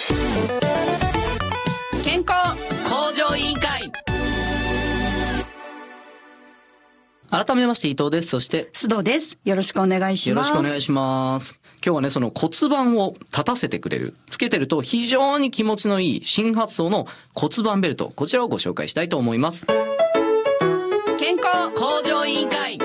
健康向上委員会。改めまして伊藤です。そして須藤です。よろしくお願いしよます。 ろしくお願いします。今日はね、その骨盤を立たせてくれる、つけてると非常に気持ちのいい新発想の骨盤ベルト、こちらをご紹介したいと思います。 健康向上委員会。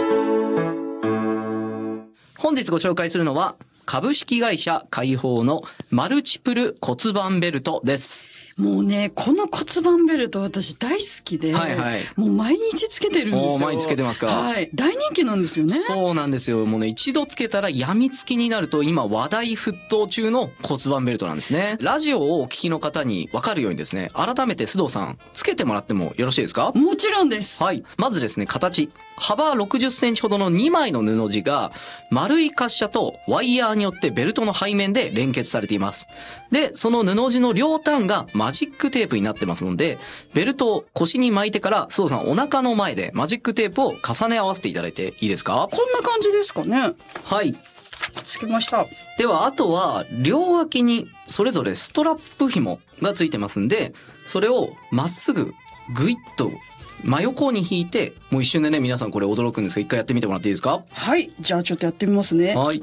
本日ご紹介するのは株式会社開放のマルチプル骨盤ベルトです。 もうね、この骨盤ベルト私大好きで、 はいはい、 もう毎日つけてるんですよ。 毎日つけてますか。 はい、大人気なんですよね。 そうなんですよ。もうね、一度つけたら病みつきになると今話題沸騰中の骨盤ベルトなんですね。ラジオをお聞きの方に分かるようにですね、改めて須藤さんつけてもらってもよろしいですか。 もちろんです。 はい。まずですね、形。幅60センチほどの2枚の布地が丸い滑車とワイヤーによってベルトの背面で連結されています。で、その布地の両端がマジックテープになってますので、ベルトを腰に巻いてから須藤さんお腹の前でマジックテープを重ね合わせていただいていいですか。 こんな感じですかね。 はい。 つけました。 では、あとは両脇にそれぞれストラップ紐がついてますんで、それをまっすぐグイッと真横に引いて、もう一瞬でね、皆さんこれ驚くんですが、一回やってみてもらっていいですか。 はい、じゃあちょっとやってみますね。 はい。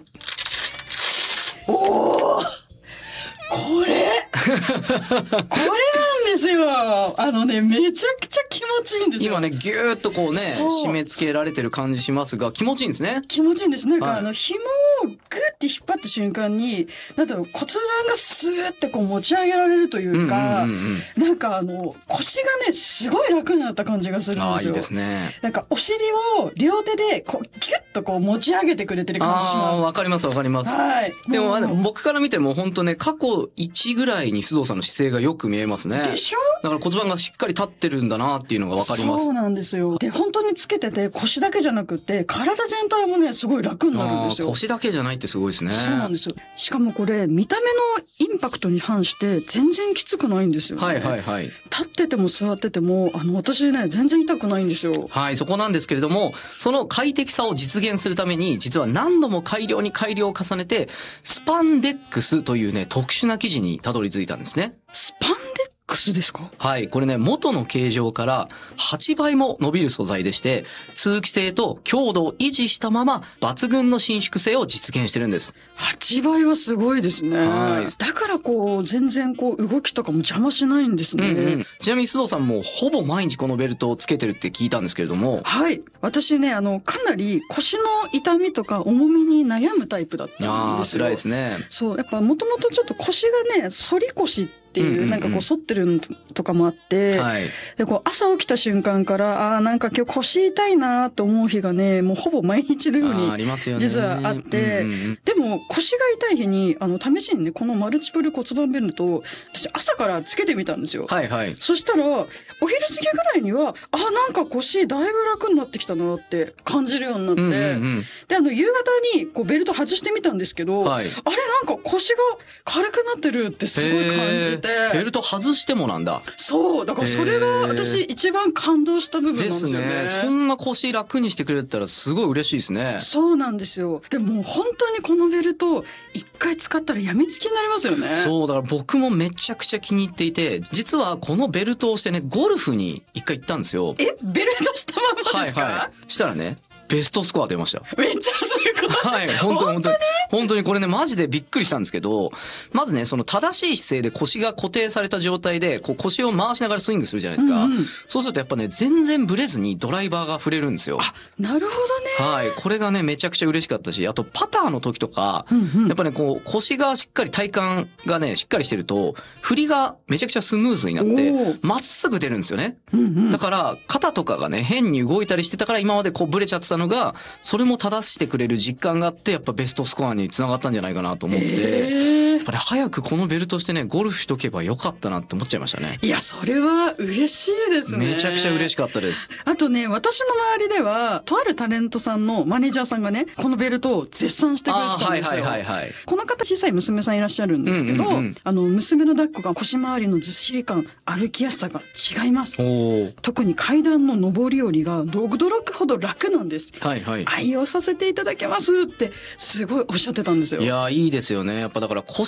おー、これなんですよ。めちゃくちゃ気持ちいいんですよ。 今ね、ぎゅーっとこうね、締め付けられてる感じしますが、気持ちいいんですね。 気持ちいいんです。なんかはい、 紐をグッて引っ張った瞬間に、なんだろう、骨盤がスーってこう持ち上げられるというか、なんか腰がね、すごい楽になった感じがするんですよ。 いいですね。 なんかお尻を両手でこうギュッとこう持ち上げてくれてる感じします。 わかりますわかります。 はい。 でも僕から見ても本当ね、過去1ぐらいに須藤さんの姿勢がよく見えますね。 でしょ？ だから骨盤がしっかり立ってるんだなっていうのがわかります。 そうなんですよ。で、本当につけてて腰だけじゃなくて体全体もね、すごい楽になるんですよ。 腰だけじゃないってすごいですね。 そうなんですよ。しかもこれ見た目のインパクトに反して全然きつくないんですよね。 はいはいはい。 立ってても座ってても私ね、全然痛くないんですよ。 はい、そこなんですけれども、その快適さを実現するために実は何度も改良に改良を重ねてスパンデックスというね、特殊な生地にたどり着いたんですね。 スパンデックスですか？ はい、これね、元の形状から8倍も伸びる素材でして、通気性と強度を維持したまま抜群の伸縮性を実現してるんです。 8倍はすごいですね。はい。だから全然動きとかも邪魔しないんですね。 ちなみに須藤さんもほぼ毎日このベルトをつけてるって聞いたんですけれども。 はい。私ね、かなり腰の痛みとか重みに悩むタイプだったんですよ。 辛いですね。 そう、やっぱもともとちょっと腰がね、反り腰っていう、なんか反ってるのとかもあって、はい、で朝起きた瞬間からなんか今日腰痛いなと思う日がね、もうほぼ毎日のように実はあって、でも腰が痛い日に試しにね、このマルチプル骨盤ベルトを私朝からつけてみたんですよ。はいはい。そしたらお昼過ぎぐらいにはなんか腰だいぶ楽になってきたなって感じるようになって、で夕方にベルト外してみたんですけど、はい、なんか腰が軽くなってるってすごい感じて。 ベルト外してもなんだ。 そう、だからそれが私一番感動した部分なんですよね。 ですね。そんな腰楽にしてくれたらすごい嬉しいですね。 そうなんですよ。でも本当にこのベルト一回使ったら病みつきになりますよね。 そう、だから僕もめちゃくちゃ気に入っていて、実はこのベルトをしてね、ゴルフに一回行ったんですよ。 ベルトしたままですか？ はいはい。したらね、ベストスコア出ました。 めっちゃすごい。 はい、本当にこれね、マジでびっくりしたんですけど、まずね、その正しい姿勢で腰が固定された状態で、腰を回しながらスイングするじゃないですか。そうするとやっぱね、全然ブレずにドライバーが振れるんですよ。 なるほどね。 はい、これがね、めちゃくちゃ嬉しかったし、あとパターの時とか、やっぱね、腰がしっかり体幹がね、しっかりしてると、振りがめちゃくちゃスムーズになって、まっすぐ出るんですよね。だから、肩とかがね、変に動いたりしてたから今までブレちゃってたのが、それも正してくれる実感があって、やっぱベストスコアにつながったんじゃないかなと思って、やっぱり早くこのベルトしてね、ゴルフしとけばよかったなって思っちゃいましたね。 いや、それは嬉しいですね。 めちゃくちゃ嬉しかったです。 あとね、私の周りでは、とあるタレントさんのマネージャーさんがね、このベルトを絶賛してくれてたんですよ。この方小さい娘さんいらっしゃるんですけど、娘の抱っこが腰回りのずっしり感、歩きやすさが違います。特に階段の上り下りが驚くほど楽なんです。愛用させていただけますってすごいおっしゃってたんですよ。 いや、いいですよね。やっぱだから腰